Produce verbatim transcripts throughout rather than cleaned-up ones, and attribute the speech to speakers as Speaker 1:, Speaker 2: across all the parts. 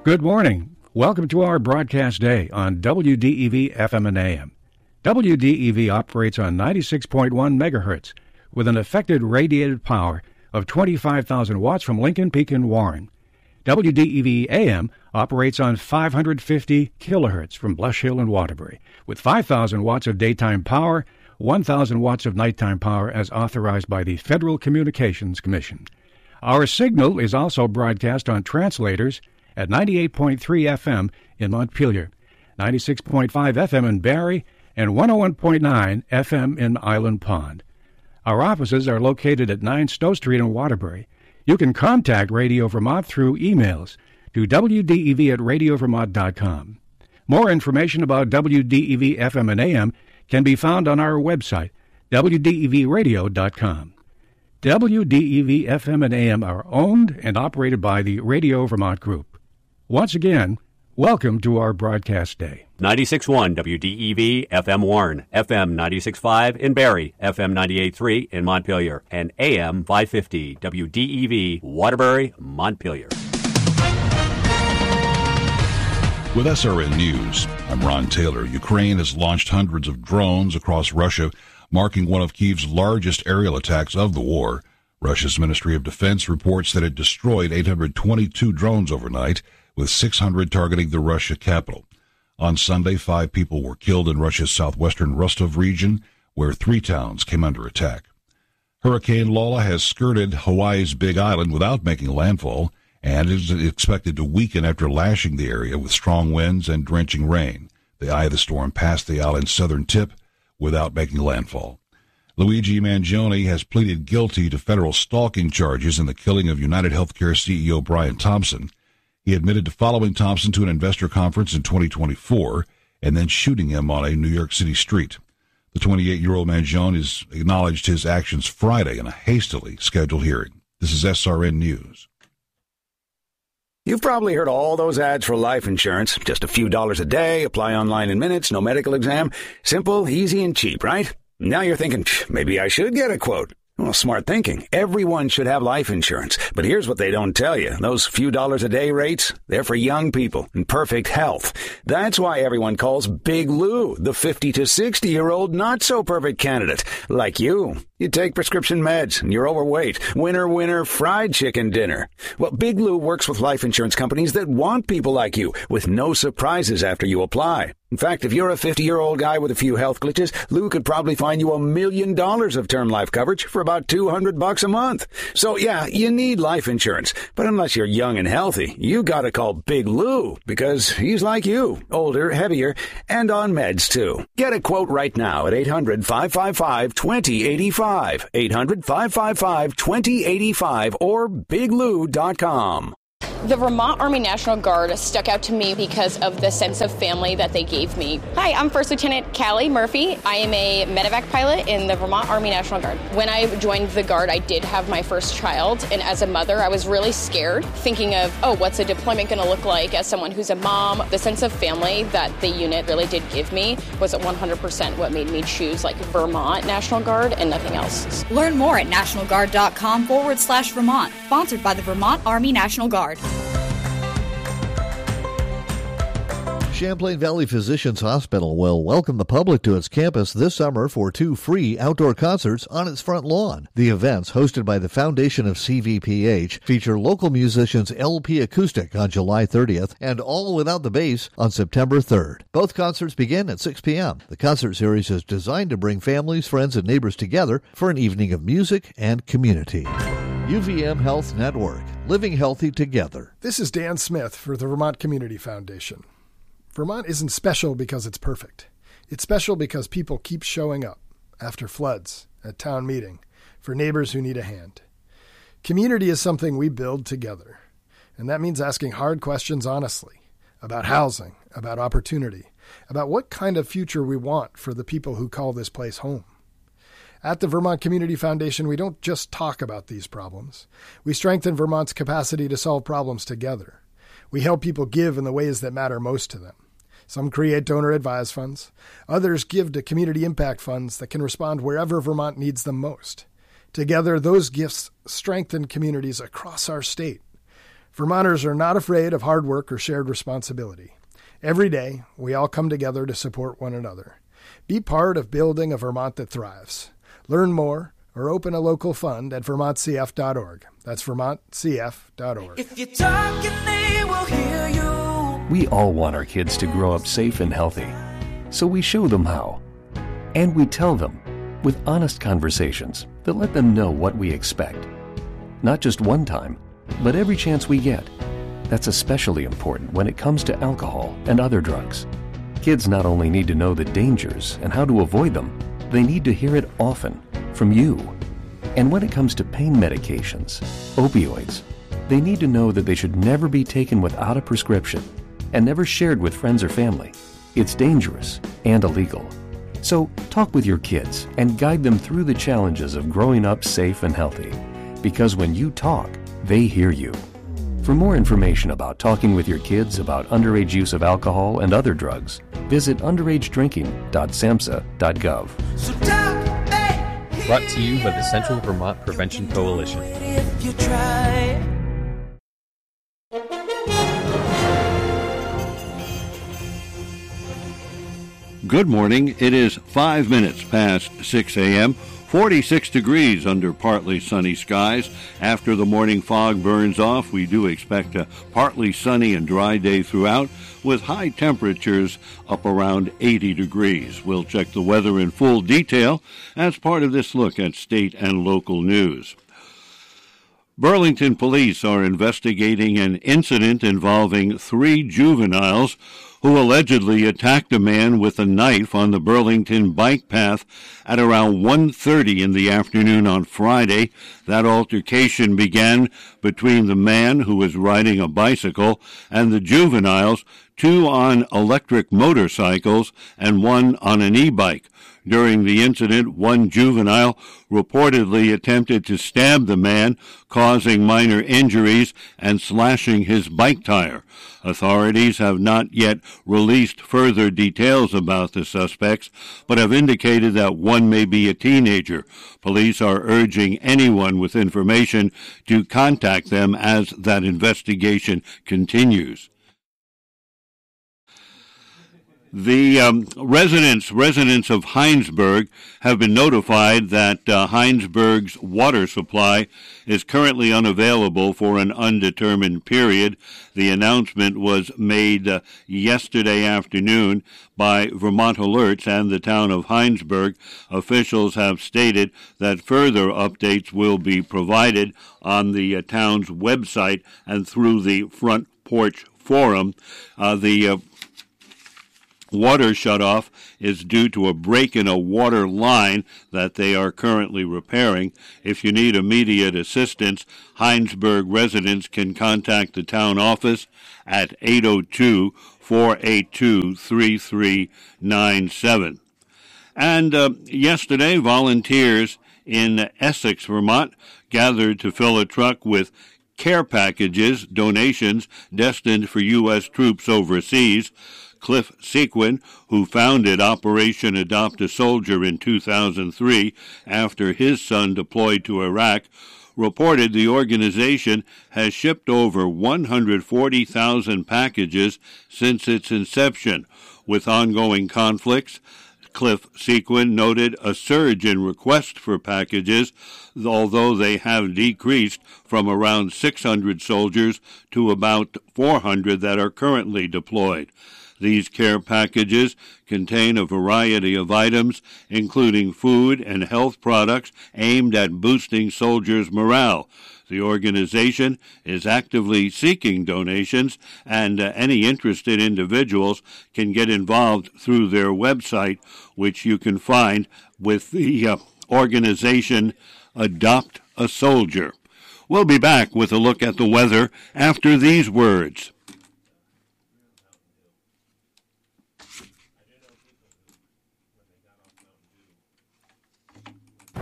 Speaker 1: Good morning. Welcome to our broadcast day on W D E V F M and A M. W D E V operates on ninety-six point one megahertz with an effective radiated power of twenty-five thousand watts from Lincoln Peak and Warren. W D E V A M operates on five hundred fifty kilohertz from Blush Hill and Waterbury with five thousand watts of daytime power, one thousand watts of nighttime power as authorized by the Federal Communications Commission. Our signal is also broadcast on translators at ninety-eight point three F M in Montpelier, ninety-six point five F M in Barrie, and one oh one point nine F M in Island Pond. Our offices are located at nine Stowe Street in Waterbury. You can contact Radio Vermont through emails to W D E V at radio vermont dot com. More information about W D E V F M and A M can be found on our website, W D E V radio dot com. W D E V F M and A M are owned and operated by the Radio Vermont Group. Once again, welcome to our broadcast day.
Speaker 2: ninety-six point one W D E V F M Warren, F M ninety-six point five in Barrie, F M ninety-eight point three in Montpelier, and A M five fifty W D E V Waterbury, Montpelier.
Speaker 3: With S R N News, I'm Ron Taylor. Ukraine has launched hundreds of drones across Russia, marking one of Kyiv's largest aerial attacks of the war. Russia's Ministry of Defense reports that it destroyed eight hundred twenty-two drones overnight, with six hundred targeting the Russia capital. On Sunday, five people were killed in Russia's southwestern Rostov region, where three towns came under attack. Hurricane Lola has skirted Hawaii's Big Island without making landfall, and is expected to weaken after lashing the area with strong winds and drenching rain. The eye of the storm passed the island's southern tip without making landfall. Luigi Mangione has pleaded guilty to federal stalking charges in the killing of United Healthcare C E O Brian Thompson. He admitted to following Thompson to an investor conference in twenty twenty-four and then shooting him on a New York City street. The twenty-eight-year-old Mangione has acknowledged his actions Friday in a hastily scheduled hearing. This is S R N News.
Speaker 4: You've probably heard all those ads for life insurance. Just a few dollars a day, apply online in minutes, no medical exam. Simple, easy, and cheap, right? Now you're thinking, maybe I should get a quote. Well, smart thinking. Everyone should have life insurance. But here's what they don't tell you. Those few dollars a day rates, they're for young people in perfect health. That's why everyone calls Big Lou the fifty to sixty-year-old not-so-perfect candidate, like you. You take prescription meds, and you're overweight. Winner, winner, fried chicken dinner. Well, Big Lou works with life insurance companies that want people like you, with no surprises after you apply. In fact, if you're a fifty-year-old guy with a few health glitches, Lou could probably find you a million dollars of term life coverage for about two hundred bucks a month. So, yeah, you need life insurance. But unless you're young and healthy, you gotta call Big Lou, because he's like you, older, heavier, and on meds, too. Get a quote right now at eight hundred, five five five, two oh eight five, eight hundred, five five five, two oh eight five, or big lou dot com.
Speaker 5: The Vermont Army National Guard stuck out to me because of the sense of family that they gave me. Hi, I'm First Lieutenant Callie Murphy. I am a medevac pilot in the Vermont Army National Guard. When I joined the Guard, I did have my first child, and as a mother, I was really scared, thinking of, oh, what's a deployment going to look like as someone who's a mom? The sense of family that the unit really did give me was one hundred percent what made me choose like Vermont National Guard and nothing else.
Speaker 6: Learn more at nationalguard.com forward slash Vermont, sponsored by the Vermont Army National Guard.
Speaker 7: Champlain Valley Physicians Hospital will welcome the public to its campus this summer for two free outdoor concerts on its front lawn. The events, hosted by the Foundation of C V P H, feature local musicians L P Acoustic on July thirtieth and All Without the Bass on September third. Both concerts begin at six p.m. The concert series is designed to bring families, friends, and neighbors together for an evening of music and community. U V M Health Network, living healthy together.
Speaker 8: This is Dan Smith for the Vermont Community Foundation. Vermont isn't special because it's perfect. It's special because people keep showing up after floods, at town meeting, for neighbors who need a hand. Community is something we build together, and that means asking hard questions honestly about housing, about opportunity, about what kind of future we want for the people who call this place home. At the Vermont Community Foundation, we don't just talk about these problems. We strengthen Vermont's capacity to solve problems together. We help people give in the ways that matter most to them. Some create donor-advised funds. Others give to community impact funds that can respond wherever Vermont needs them most. Together, those gifts strengthen communities across our state. Vermonters are not afraid of hard work or shared responsibility. Every day, we all come together to support one another. Be part of building a Vermont that thrives. Learn more or open a local fund at vermont c f dot org. That's vermont c f dot org.
Speaker 9: If you talk and they will hear you.
Speaker 10: We all want our kids to grow up safe and healthy, so we show them how. And we tell them with honest conversations that let them know what we expect. Not just one time, but every chance we get. That's especially important when it comes to alcohol and other drugs. Kids not only need to know the dangers and how to avoid them, they need to hear it often from you. And when it comes to pain medications, opioids, they need to know that they should never be taken without a prescription and never shared with friends or family. It's dangerous and illegal. So talk with your kids and guide them through the challenges of growing up safe and healthy. Because when you talk, they hear you. For more information about talking with your kids about underage use of alcohol and other drugs, visit underage drinking dot samhsa dot gov.
Speaker 9: So talk, hey,
Speaker 11: Brought to you by the Central Vermont Prevention Coalition.
Speaker 9: if you try.
Speaker 12: Good morning. It is five minutes past six a.m., forty-six degrees under partly sunny skies. After the morning fog burns off, we do expect a partly sunny and dry day throughout, with high temperatures up around eighty degrees. We'll check the weather in full detail as part of this look at state and local news. Burlington police are investigating an incident involving three juveniles who allegedly attacked a man with a knife on the Burlington bike path at around one thirty in the afternoon on Friday. That altercation began between the man who was riding a bicycle and the juveniles, two on electric motorcycles and one on an e-bike. During the incident, one juvenile reportedly attempted to stab the man, causing minor injuries and slashing his bike tire. Authorities have not yet released further details about the suspects, but have indicated that one may be a teenager. Police are urging anyone with information to contact them as that investigation continues. The um, residents residents of Hinesburg have been notified that uh, Hinesburg's water supply is currently unavailable for an undetermined period. The announcement was made uh, yesterday afternoon by Vermont Alerts and the town of Hinesburg. Officials have stated that further updates will be provided on the uh, town's website and through the Front Porch Forum. Uh, the uh, Water shutoff is due to a break in a water line that they are currently repairing. If you need immediate assistance, Hinesburg residents can contact the town office at eight oh two, four eight two, three three nine seven. And uh, yesterday, volunteers in Essex, Vermont, gathered to fill a truck with care packages, donations destined for U S troops overseas. Cliff Sequin, who founded Operation Adopt a Soldier in two thousand three after his son deployed to Iraq, reported the organization has shipped over one hundred forty thousand packages since its inception. With ongoing conflicts, Cliff Sequin noted a surge in requests for packages, although they have decreased from around six hundred soldiers to about four hundred that are currently deployed. These care packages contain a variety of items, including food and health products aimed at boosting soldiers' morale. The organization is actively seeking donations, and uh, any interested individuals can get involved through their website, which you can find with the uh, organization Adopt a Soldier. We'll be back with a look at the weather after these words.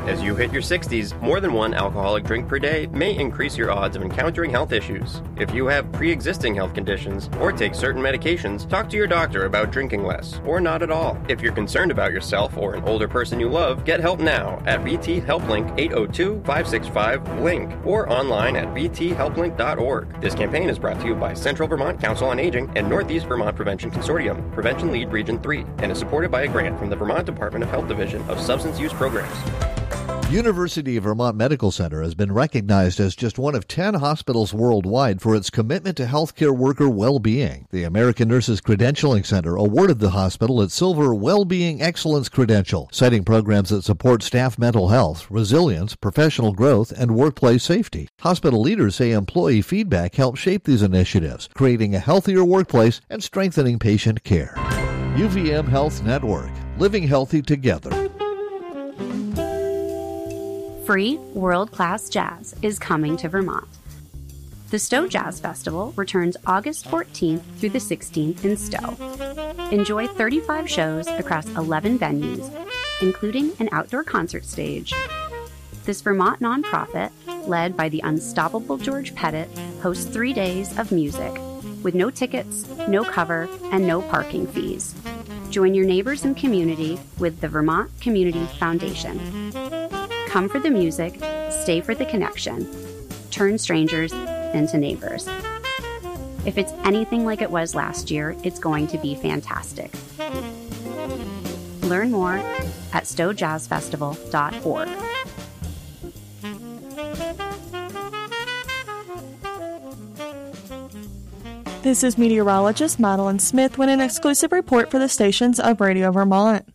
Speaker 13: As you hit your sixties, more than one alcoholic drink per day may increase your odds of encountering health issues. If you have pre-existing health conditions or take certain medications, talk to your doctor about drinking less, or not at all. If you're concerned about yourself or an older person you love, get help now at V T Helplink eight oh two, five six five, LINK or online at v t help link dot org. This campaign is brought to you by Central Vermont Council on Aging and Northeast Vermont Prevention Consortium, Prevention Lead Region three, and is supported by a grant from the Vermont Department of Health Division of Substance Use Programs.
Speaker 7: University of Vermont Medical Center has been recognized as just one of ten hospitals worldwide for its commitment to healthcare worker well-being. The American Nurses Credentialing Center awarded the hospital its Silver Well-Being Excellence Credential, citing programs that support staff mental health, resilience, professional growth, and workplace safety. Hospital leaders say employee feedback helps shape these initiatives, creating a healthier workplace and strengthening patient care. U V M Health Network, living healthy together.
Speaker 14: Free world-class jazz is coming to Vermont. The Stowe Jazz Festival returns August fourteenth through the sixteenth in Stowe. Enjoy thirty-five shows across eleven venues, including an outdoor concert stage. This Vermont nonprofit, led by the unstoppable George Pettit, hosts three days of music, with no tickets, no cover, and no parking fees. Join your neighbors and community with the Vermont Community Foundation. Come for the music, stay for the connection. Turn strangers into neighbors. If it's anything like it was last year, it's going to be fantastic. Learn more at stowe jazz festival dot org.
Speaker 15: This is meteorologist Madeline Smith with an exclusive report for the stations of Radio Vermont.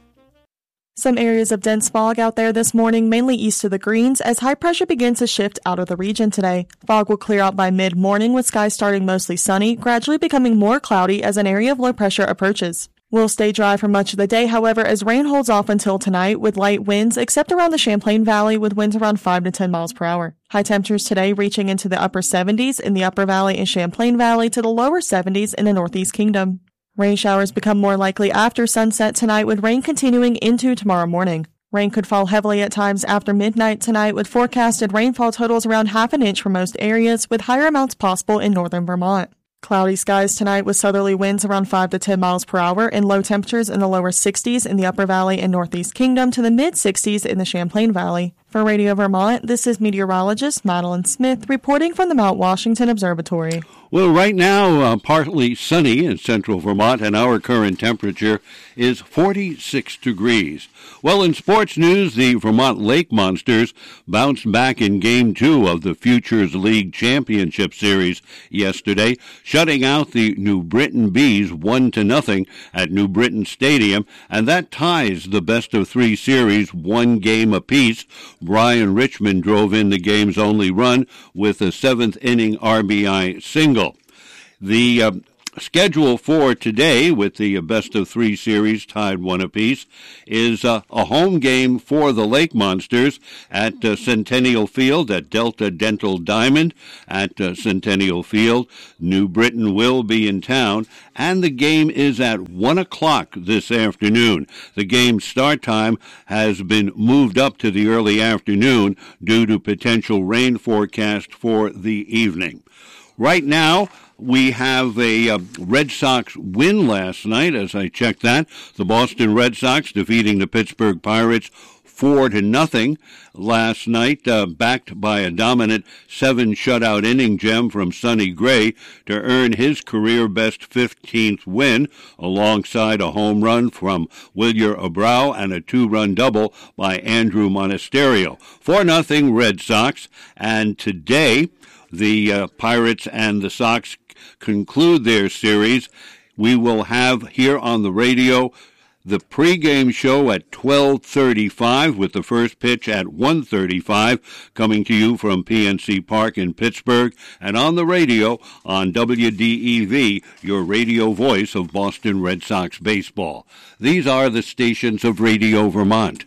Speaker 15: Some areas of dense fog out there this morning, mainly east of the Greens, as high pressure begins to shift out of the region today. Fog will clear out by mid-morning with skies starting mostly sunny, gradually becoming more cloudy as an area of low pressure approaches. We'll stay dry for much of the day, however, as rain holds off until tonight with light winds, except around the Champlain Valley with winds around five to ten miles per hour. High temperatures today reaching into the upper seventies in the Upper Valley and Champlain Valley to the lower seventies in the Northeast Kingdom. Rain showers become more likely after sunset tonight, with rain continuing into tomorrow morning. Rain could fall heavily at times after midnight tonight, with forecasted rainfall totals around half an inch for most areas, with higher amounts possible in northern Vermont. Cloudy skies tonight with southerly winds around five to ten miles per hour and low temperatures in the lower sixties in the Upper Valley and Northeast Kingdom to the mid-sixties in the Champlain Valley. For Radio Vermont, this is meteorologist Madeline Smith reporting from the Mount Washington Observatory.
Speaker 12: Well, right now, uh, partly sunny in central Vermont, and our current temperature is forty-six degrees. Well, in sports news, the Vermont Lake Monsters bounced back in Game two of the Futures League Championship Series yesterday, shutting out the New Britain Bees one to nothing at New Britain Stadium, and that ties the best-of-three series one game apiece. Brian Richmond drove in the game's only run with a seventh-inning R B I single. The uh, schedule for today, with the best-of-three series tied one apiece, is uh, a home game for the Lake Monsters at uh, Centennial Field at Delta Dental Diamond at uh, Centennial Field. New Britain will be in town, and the game is at one o'clock this afternoon. The game's start time has been moved up to the early afternoon due to potential rain forecast for the evening. Right now, we have a uh, Red Sox win last night, as I checked that. The Boston Red Sox defeating the Pittsburgh Pirates four to nothing last night, uh, backed by a dominant seven shutout inning gem from Sonny Gray to earn his career-best fifteenth win, alongside a home run from Wilyer Abreu and a two-run double by Andrew Monasterio. four nothing Red Sox, and today the uh, Pirates and the Sox conclude their series. We will have here on the radio the pregame show at twelve thirty-five with the first pitch at one thirty-five, coming to you from P N C Park in Pittsburgh, and on the radio on W D E V, your radio voice of Boston Red Sox baseball. These are the stations of Radio Vermont.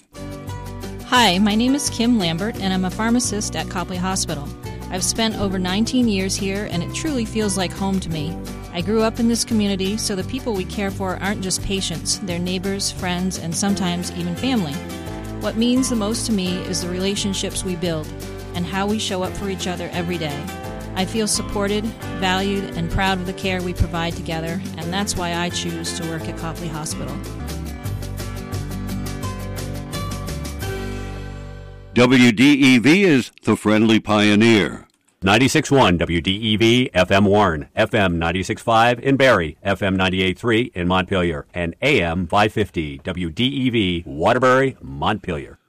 Speaker 16: Hi, my name is Kim Lambert, and I'm a pharmacist at Copley Hospital. I've spent over nineteen years here, and it truly feels like home to me. I grew up in this community, so the people we care for aren't just patients. They're neighbors, friends, and sometimes even family. What means the most to me is the relationships we build and how we show up for each other every day. I feel supported, valued, and proud of the care we provide together, and that's why I choose to work at Copley Hospital.
Speaker 12: W D E V is the friendly pioneer.
Speaker 2: ninety-six point one W D E V F M Warren, F M ninety-six point five in Barrie, F M ninety-eight point three in Montpelier, and A M five fifty W D E V Waterbury, Montpelier.